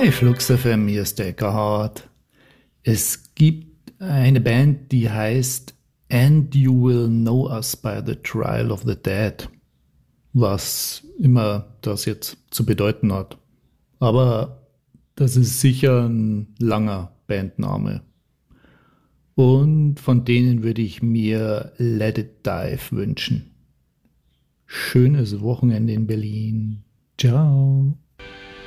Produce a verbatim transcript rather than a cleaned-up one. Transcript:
Hey Flux F M, hier ist der Eckhard. Es gibt eine Band, die heißt And You Will Know Us by the Trial of the Dead, was immer das jetzt zu bedeuten hat. Aber das ist sicher ein langer Bandname. Und von denen würde ich mir Let It Dive wünschen. Schönes Wochenende in Berlin. Ciao.